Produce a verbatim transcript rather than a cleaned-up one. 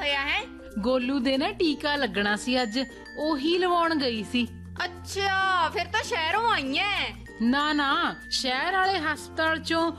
ਹੋਇਆ ਹੈ? ਗੋਲੂ ਦੇ ਨਾ ਟੀਕਾ ਲੱਗਣਾ ਸੀ ਅੱਜ, ਉਹੀ ਲਵਾਉਣ ਗਈ ਸੀ। ਅੱਛਾ, ਫਿਰ ਤਾਂ ਸ਼ਹਿਰੋਂ ਆਈ ਐ। ਨਾ ਨਾ, ਸ਼ਹਿਰ ਵਾਲੇ ਹਸਪਤਾਲ ਚੋਂ